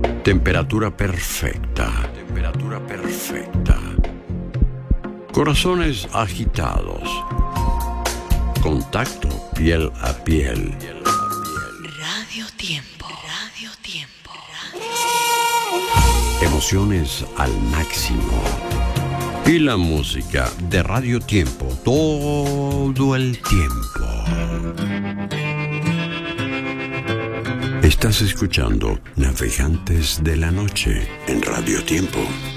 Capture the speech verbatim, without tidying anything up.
Temperatura perfecta. Temperatura perfecta. Corazones agitados. Contacto piel a piel. Radio Tiempo. Radio Tiempo. Emociones al máximo. Y la música de Radio Tiempo todo el tiempo. Estás escuchando Navegantes de la Noche en Radio Tiempo.